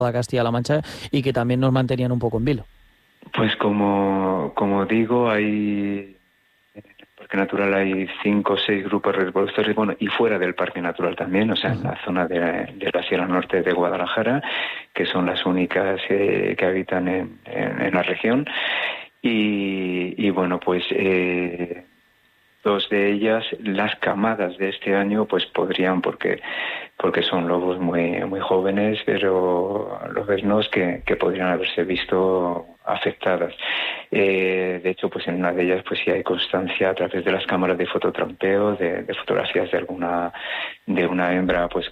toda Castilla-La Mancha y que también nos mantenían un poco en vilo. Pues como digo, en el Parque Natural hay 5 o 6 grupos reproductores, bueno, y fuera del Parque Natural también, o sea, en la zona de la Sierra Norte de Guadalajara, que son las únicas que habitan en la región. Y bueno, pues 2 de ellas, las camadas de este año, pues podrían, porque son lobos muy muy jóvenes, pero lobeznos que podrían haberse visto afectadas. De hecho, pues en una de ellas pues sí hay constancia a través de las cámaras de fototrampeo, de fotografías de una hembra pues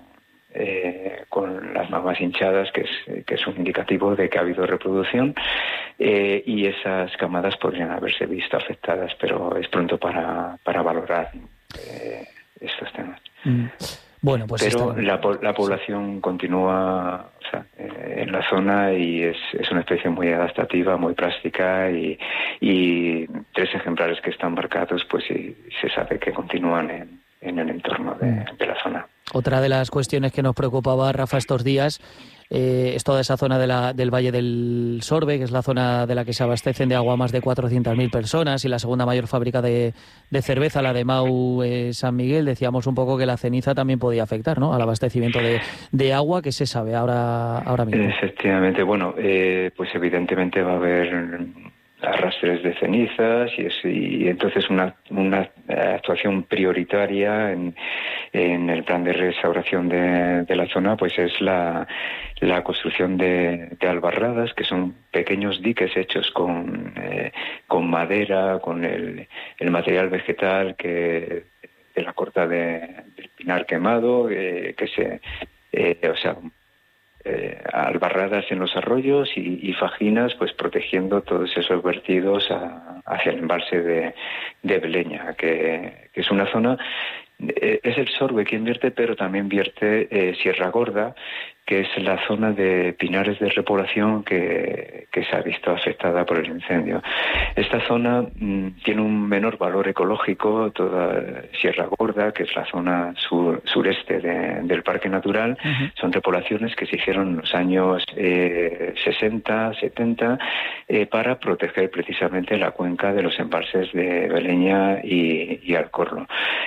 con las mamas hinchadas, que es un indicativo de que ha habido reproducción, y esas camadas podrían haberse visto afectadas, pero es pronto para valorar estos temas. Bueno, pues pero la población continúa, o sea, en la zona, y es una especie muy adaptativa, muy plástica, y 3 ejemplares que están marcados, pues sí, se sabe que continúan en el entorno de la zona. Otra de las cuestiones que nos preocupaba, Rafa, estos días es toda esa zona del Valle del Sorbe, que es la zona de la que se abastecen de agua más de 400.000 personas y la segunda mayor fábrica de cerveza, la de Mau San Miguel. Decíamos un poco que la ceniza también podía afectar, ¿no?, al abastecimiento de agua, que se sabe ahora mismo. Efectivamente, bueno, pues evidentemente va a haber arrastres de cenizas, y entonces una actuación prioritaria en el plan de restauración de la zona, pues es la construcción de albarradas, que son pequeños diques hechos con madera, con el material vegetal de la corta del pinar quemado, albarradas en los arroyos y fajinas, pues protegiendo todos esos vertidos hacia el embalse de Beleña, que es una zona, es el Sorbe quien vierte, pero también vierte Sierra Gorda, que es la zona de pinares de repoblación que se ha visto afectada por el incendio. Esta zona tiene un menor valor ecológico, toda Sierra Gorda, que es la zona sureste del Parque Natural. Son repoblaciones que se hicieron en los años 60, 70, para proteger precisamente la cuenca de los embalses de Beleña y Alcorno.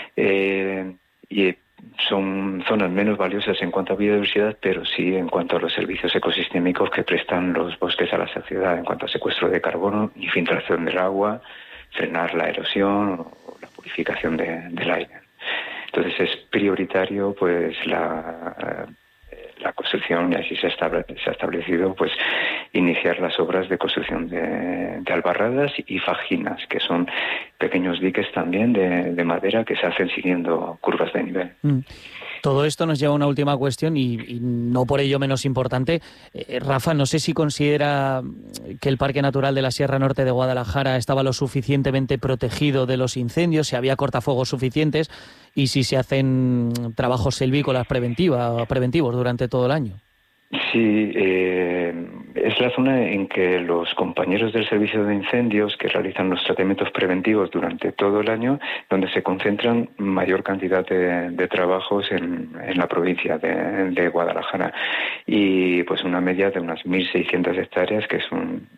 Son zonas menos valiosas en cuanto a biodiversidad, pero sí en cuanto a los servicios ecosistémicos que prestan los bosques a la sociedad, en cuanto a secuestro de carbono y filtración del agua, frenar la erosión o la purificación del aire. Entonces es prioritario pues la construcción, y así se ha establecido, pues iniciar las obras de construcción de albarradas y fajinas, que son pequeños diques también de madera que se hacen siguiendo curvas de nivel. Todo esto nos lleva a una última cuestión y no por ello menos importante. Rafa, no sé si considera que el Parque Natural de la Sierra Norte de Guadalajara estaba lo suficientemente protegido de los incendios, si había cortafuegos suficientes y si se hacen trabajos silvícolas preventivos durante todo el año. Sí, es la zona en que los compañeros del servicio de incendios, que realizan los tratamientos preventivos durante todo el año, donde se concentran mayor cantidad de trabajos en la provincia de Guadalajara, y pues una media de unas 1.600 hectáreas, que son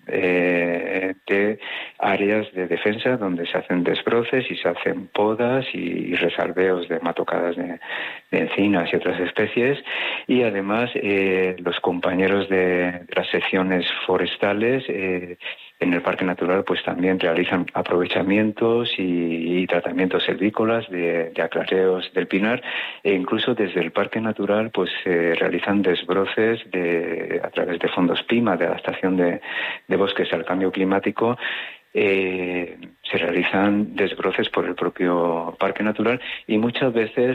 de áreas de defensa donde se hacen desbroces y se hacen podas y resalveos de matocadas de encinas y otras especies, y además los compañeros de las secciones forestales en el Parque Natural pues también realizan aprovechamientos y tratamientos silvícolas de aclareos del pinar, e incluso desde el Parque Natural pues se realizan desbroces a través de fondos PIMA, de adaptación de bosques al cambio climático. Se realizan desbroces por el propio Parque Natural, y muchas veces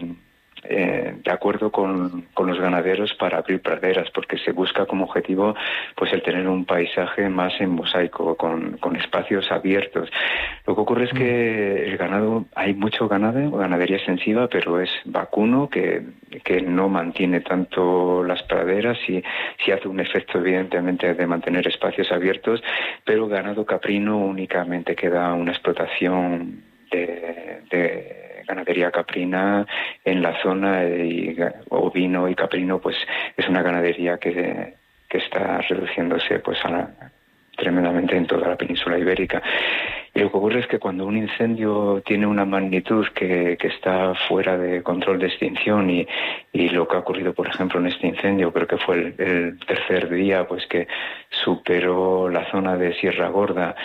de acuerdo con los ganaderos, para abrir praderas, porque se busca como objetivo pues el tener un paisaje más en mosaico, con espacios abiertos. Lo que ocurre es que el ganado, hay mucho ganado, ganadería extensiva, pero es vacuno, que no mantiene tanto las praderas, y sí hace un efecto evidentemente de mantener espacios abiertos, pero ganado caprino únicamente queda una explotación ganadería caprina en la zona, y ovino y caprino, pues es una ganadería que está reduciéndose pues tremendamente en toda la península ibérica. Y lo que ocurre es que cuando un incendio tiene una magnitud que está fuera de control de extinción, y lo que ha ocurrido, por ejemplo, en este incendio, creo que fue el tercer día, pues que superó la zona de Sierra Gorda,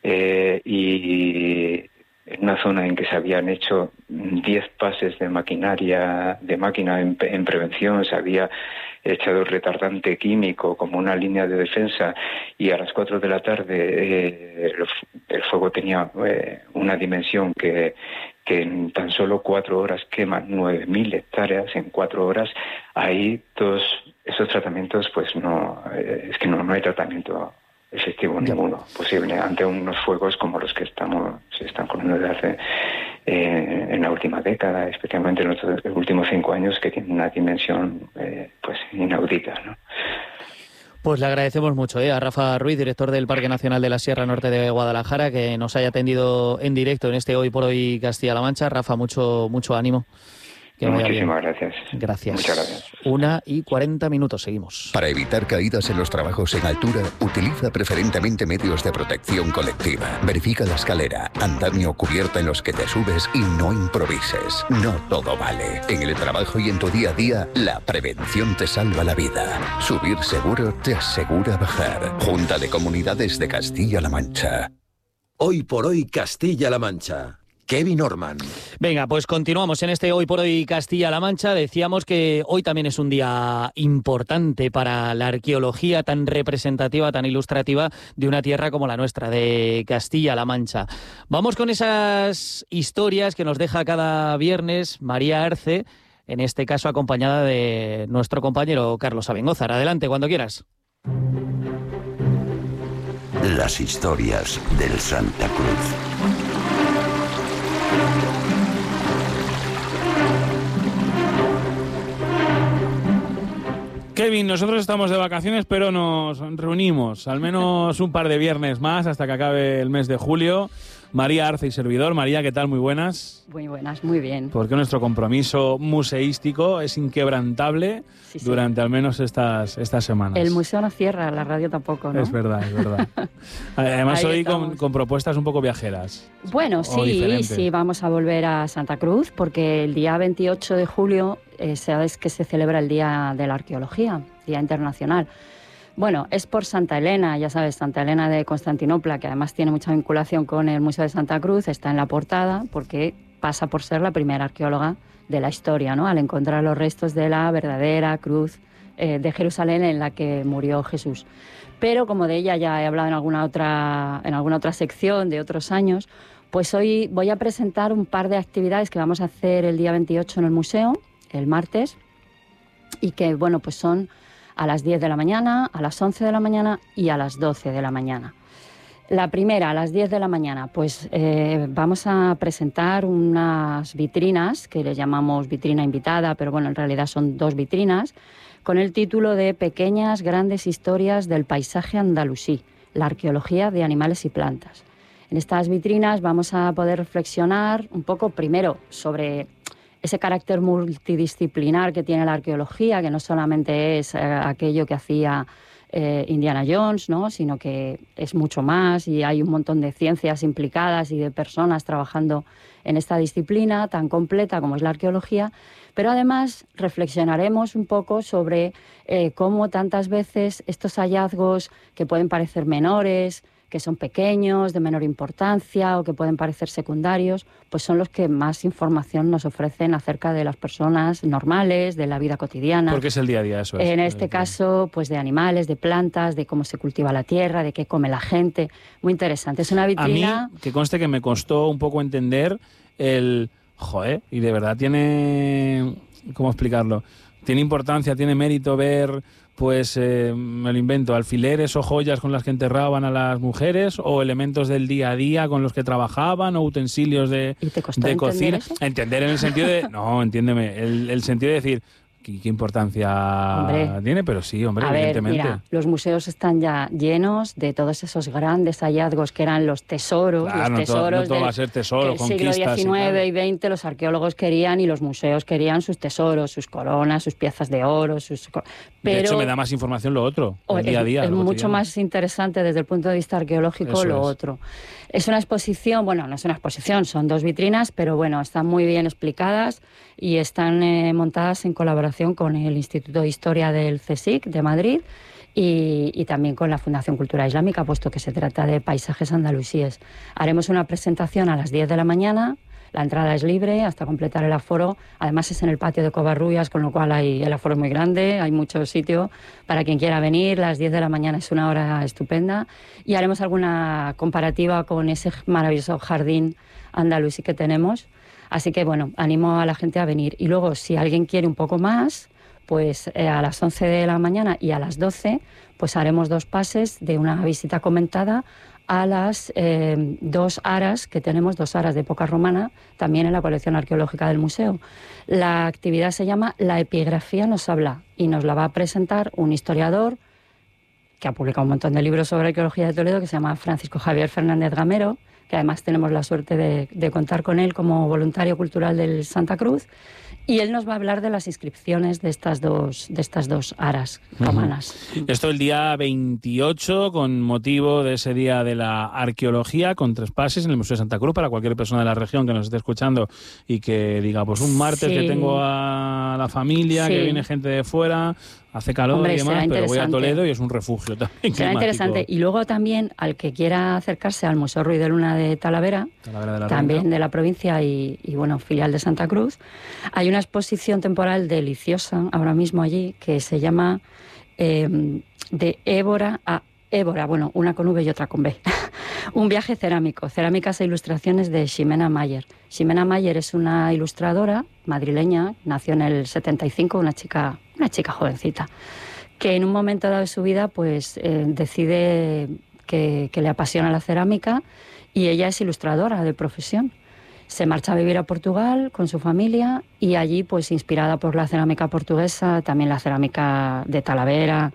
y en una zona en que se habían hecho 10 pases de máquina en prevención, se había echado retardante químico como una línea de defensa, y a las 4 de la tarde el fuego tenía una dimensión que en tan solo 4 horas quema 9.000 hectáreas en 4 horas. Ahí todos esos tratamientos, pues no hay tratamiento efectivo ninguno posible ante unos fuegos como los que se están poniendo desde hace en la última década, especialmente en los últimos 5 años, que tienen una dimensión pues inaudita, ¿no? Pues le agradecemos mucho a Rafa Ruiz, director del Parque Nacional de la Sierra Norte de Guadalajara, que nos haya atendido en directo en este Hoy por Hoy Castilla-La Mancha. Rafa, mucho ánimo. Muchísimas gracias. Gracias. Muchas gracias. 1:40, seguimos. Para evitar caídas en los trabajos en altura, utiliza preferentemente medios de protección colectiva. Verifica la escalera, andamio o cubierta en los que te subes y no improvises. No todo vale. En el trabajo y en tu día a día, la prevención te salva la vida. Subir seguro te asegura bajar. Junta de Comunidades de Castilla-La Mancha. Hoy por Hoy Castilla-La Mancha. Kevin Orman. Venga, pues continuamos en este Hoy por Hoy Castilla-La Mancha. Decíamos que hoy también es un día importante para la arqueología tan representativa, tan ilustrativa de una tierra como la nuestra, de Castilla-La Mancha. Vamos con esas historias que nos deja cada viernes María Arce, en este caso acompañada de nuestro compañero Carlos Abengózar. Adelante, cuando quieras. Las historias del Santa Cruz. Kevin, nosotros estamos de vacaciones, pero nos reunimos al menos un par de viernes más hasta que acabe el mes de julio. María Arce y servidor. María, ¿qué tal? Muy buenas. Muy buenas, muy bien. Porque nuestro compromiso museístico es inquebrantable durante al menos estas semanas. El museo no cierra, la radio tampoco, ¿no? Es verdad. Además hoy con propuestas un poco viajeras. Bueno, sí, vamos a volver a Santa Cruz porque el día 28 de julio sabes que se celebra el Día de la Arqueología, Día Internacional. Bueno, es por Santa Elena, ya sabes, Santa Elena de Constantinopla, que además tiene mucha vinculación con el Museo de Santa Cruz, está en la portada porque pasa por ser la primera arqueóloga de la historia, ¿no? Al encontrar los restos de la verdadera cruz de Jerusalén en la que murió Jesús. Pero como de ella ya he hablado en alguna otra sección de otros años, pues hoy voy a presentar un par de actividades que vamos a hacer el día 28 en el museo, el martes, y que, bueno, pues son a las 10 de la mañana, a las 11 de la mañana y a las 12 de la mañana. La primera, a las 10 de la mañana, pues vamos a presentar unas vitrinas que le llamamos vitrina invitada, pero bueno, en realidad son 2 vitrinas, con el título de Pequeñas Grandes Historias del Paisaje Andalusí, la arqueología de animales y plantas. En estas vitrinas vamos a poder reflexionar un poco primero sobre ese carácter multidisciplinar que tiene la arqueología, que no solamente es aquello que hacía Indiana Jones, ¿no? Sino que es mucho más y hay un montón de ciencias implicadas y de personas trabajando en esta disciplina tan completa como es la arqueología, pero además reflexionaremos un poco sobre cómo tantas veces estos hallazgos que pueden parecer menores, que son pequeños, de menor importancia o que pueden parecer secundarios, pues son los que más información nos ofrecen acerca de las personas normales, de la vida cotidiana. Porque es el día a día, eso es. En este caso, pues de animales, de plantas, de cómo se cultiva la tierra, de qué come la gente. Muy interesante. Es una vitrina... A mí, que conste que me costó un poco entender el... Joder, y de verdad tiene... ¿Cómo explicarlo? Tiene importancia, tiene mérito ver... Pues me lo invento, alfileres o joyas con las que enterraban a las mujeres, o elementos del día a día con los que trabajaban, o utensilios de cocina. Eso? Entender en el sentido de... No, entiéndeme, el sentido de decir qué importancia tiene, pero sí, hombre, evidentemente. Mira, los museos están ya llenos de todos esos grandes hallazgos que eran los tesoros. Claro, los tesoros no todo va a ser tesoro, del siglo XIX y XX, los arqueólogos querían y los museos querían sus tesoros, sus coronas, sus piezas de oro. De hecho, me da más información lo otro, el día a día. Es mucho más interesante desde el punto de vista arqueológico otro. Es una exposición, bueno, no es una exposición, son 2 vitrinas, pero bueno, están muy bien explicadas y están montadas en colaboración con el Instituto de Historia del CSIC de Madrid y también con la Fundación Cultura Islámica, puesto que se trata de paisajes andalusíes. Haremos una presentación a las 10 de la mañana. La entrada es libre hasta completar el aforo. Además es en el patio de Covarrubias, con lo cual el aforo es muy grande, hay mucho sitio para quien quiera venir. Las 10 de la mañana es una hora estupenda. Y haremos alguna comparativa con ese maravilloso jardín andalusí que tenemos. Así que, bueno, animo a la gente a venir. Y luego, si alguien quiere un poco más, pues a las 11 de la mañana y a las 12, pues haremos 2 pases de una visita comentada a las 2 aras que tenemos, 2 aras de época romana, también en la colección arqueológica del museo. La actividad se llama La epigrafía nos habla y nos la va a presentar un historiador que ha publicado un montón de libros sobre arqueología de Toledo, que se llama Francisco Javier Fernández Gamero, que además tenemos la suerte de contar con él como voluntario cultural del Santa Cruz. Y él nos va a hablar de las inscripciones de estas dos aras romanas. Esto el día 28, con motivo de ese día de la arqueología, con 3 pases en el Museo de Santa Cruz, para cualquier persona de la región que nos esté escuchando y que diga, pues un martes que tengo a la familia, que viene gente de fuera, hace calor y demás, pero voy a Toledo y es un refugio también. Será interesante. Y luego también, al que quiera acercarse al Museo Ruiz de Luna de Talavera también de la provincia y bueno, filial de Santa Cruz, hay una exposición temporal deliciosa ahora mismo allí que se llama De Évora a Évora, bueno, una con V y otra con B. Un viaje cerámico, cerámicas e ilustraciones de Ximena Mayer. Ximena Mayer es una ilustradora madrileña, nació en el 75, una chica jovencita, que en un momento dado de su vida pues decide que le apasiona la cerámica y ella es ilustradora de profesión. Se marcha a vivir a Portugal con su familia y allí, pues inspirada por la cerámica portuguesa, también la cerámica de Talavera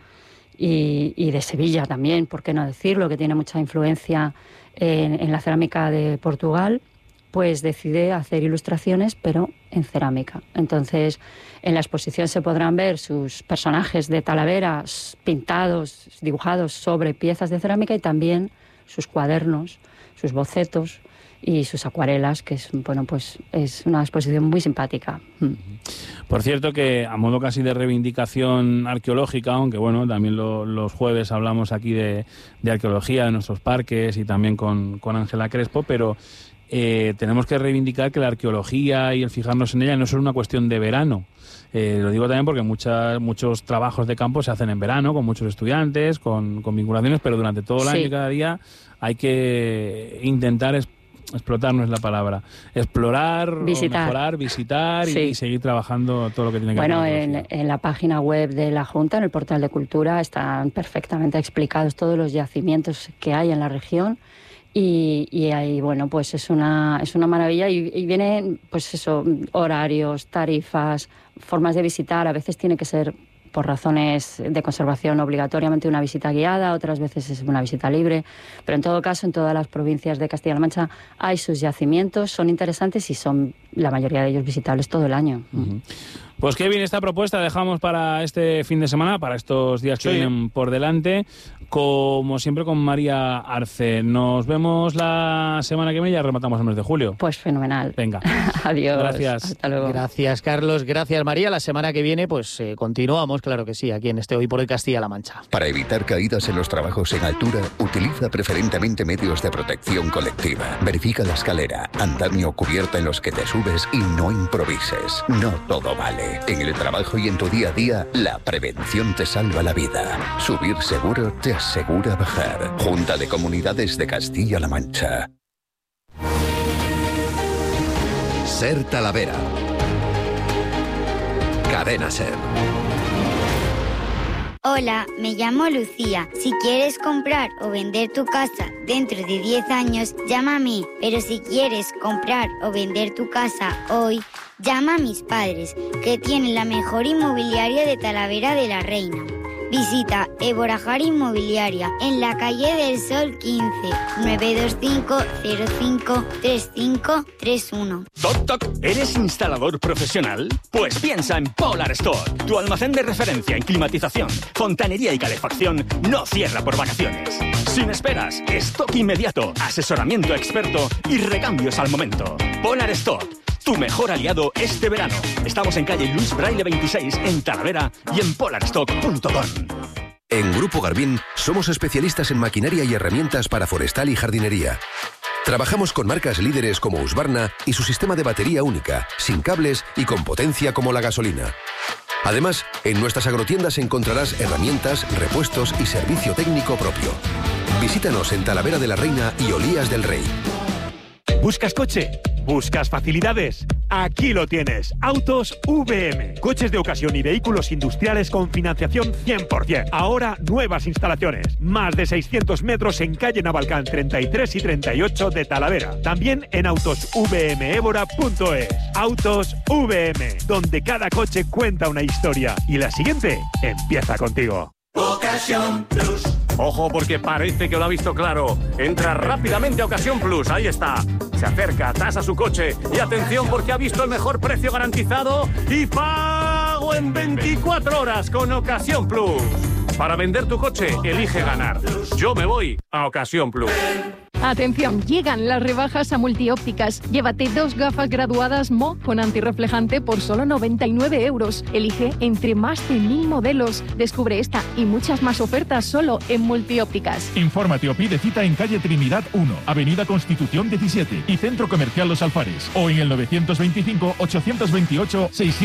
y de Sevilla también, por qué no decirlo, que tiene mucha influencia en la cerámica de Portugal, pues decide hacer ilustraciones, pero en cerámica. Entonces, en la exposición se podrán ver sus personajes de Talavera pintados, dibujados sobre piezas de cerámica y también sus cuadernos, sus bocetos y sus acuarelas, que es, bueno, pues es una exposición muy simpática. Por cierto que, a modo casi de reivindicación arqueológica, aunque bueno, también los jueves hablamos aquí de arqueología, de nuestros parques y también con Ángela Crespo, pero tenemos que reivindicar que la arqueología y el fijarnos en ella no es solo una cuestión de verano. Lo digo también porque muchos trabajos de campo se hacen en verano, con muchos estudiantes, con vinculaciones, pero durante todo el año y cada día hay que intentar explotar no es la palabra, explorar, visitar. Mejorar, visitar y seguir trabajando todo lo que tiene que ver. Bueno, en la página web de la Junta, en el portal de Cultura, están perfectamente explicados todos los yacimientos que hay en la región y ahí, bueno, pues es una maravilla y vienen, pues eso, horarios, tarifas, formas de visitar. A veces tiene que ser por razones de conservación obligatoriamente una visita guiada, otras veces es una visita libre, pero en todo caso en todas las provincias de Castilla-La Mancha hay sus yacimientos, son interesantes y son la mayoría de ellos visitables todo el año. Pues qué bien esta propuesta, dejamos para este fin de semana, para estos días que vienen por delante, como siempre con María Arce. Nos vemos la semana que viene y ya rematamos el mes de julio. Pues fenomenal. Venga. Adiós. Gracias. Hasta luego. Gracias, Carlos. Gracias, María. La semana que viene, pues continuamos, claro que sí, aquí en Hoy por Hoy Castilla-La Mancha. Para evitar caídas en los trabajos en altura, utiliza preferentemente medios de protección colectiva. Verifica la escalera, andamio o cubierta en los que te subes y no improvises. No todo vale. En el trabajo y en tu día a día, la prevención te salva la vida. Subir seguro te asegura bajar. Junta de Comunidades de Castilla-La Mancha. Ser Talavera. Cadena Ser. Hola, me llamo Lucía. Si quieres comprar o vender tu casa dentro de 10 años, llama a mí. Pero si quieres comprar o vender tu casa hoy, Llama a mis padres, que tienen la mejor inmobiliaria de Talavera de la Reina. Visita Eborajar Inmobiliaria en la calle del Sol 15, 925 05 3531. Toc Toc, ¿eres instalador profesional? Pues piensa en Polar Stock, tu almacén de referencia en climatización, fontanería y calefacción no cierra por vacaciones. Sin esperas, stock inmediato, asesoramiento experto y recambios al momento. Polar Stock, tu mejor aliado este verano. Estamos en calle Luis Braille 26 en Talavera y en polarstock.com. En Grupo Garbín somos especialistas en maquinaria y herramientas para forestal y jardinería. Trabajamos con marcas líderes como Husqvarna y su sistema de batería única, sin cables y con potencia como la gasolina. Además, en nuestras agrotiendas encontrarás herramientas, repuestos y servicio técnico propio. Visítanos en Talavera de la Reina y Olías del Rey. ¿Buscas coche? ¿Buscas facilidades? Aquí lo tienes, Autos VM. Coches de ocasión y vehículos industriales con financiación 100%. Ahora nuevas instalaciones. Más de 600 metros en calle Navalcán 33 y 38 de Talavera. También en autosvmevora.es. Autos VM, donde cada coche cuenta una historia. Y la siguiente empieza contigo. Ocasión Plus. Ojo, porque parece que lo ha visto claro. Entra rápidamente a Ocasión Plus, ahí está. Se acerca, tasa su coche y atención porque ha visto el mejor precio garantizado y pago en 24 horas con Ocasión Plus. Para vender tu coche, elige ganar. Yo me voy a Ocasión Plus. Atención, llegan las rebajas a Multiópticas. Llévate 2 gafas graduadas Mo con antirreflejante por solo 99 €. Elige entre más de 1000 modelos. Descubre esta y muchas más ofertas solo en Multiópticas. Infórmate o pide cita en calle Trinidad 1, Avenida Constitución 17 y Centro Comercial Los Alfares. O en el 925 828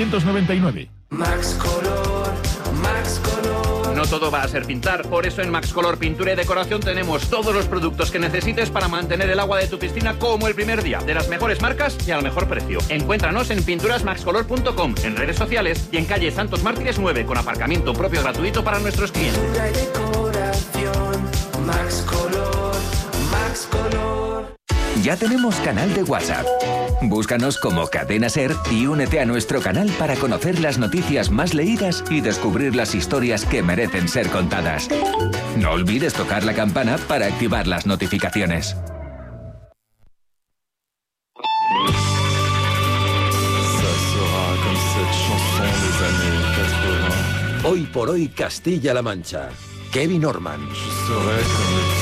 699. Max Color, Max Color. No todo va a ser pintar, por eso en Max Color Pintura y Decoración tenemos todos los productos que necesites para mantener el agua de tu piscina como el primer día, de las mejores marcas y al mejor precio. Encuéntranos en pinturasmaxcolor.com, en redes sociales y en calle Santos Mártires 9, con aparcamiento propio gratuito para nuestros clientes. Max Color, Max Color. Ya tenemos canal de WhatsApp. Búscanos como Cadena Ser y únete a nuestro canal para conocer las noticias más leídas y descubrir las historias que merecen ser contadas. No olvides tocar la campana para activar las notificaciones. Hoy por hoy Castilla-La Mancha. Kevin Orman.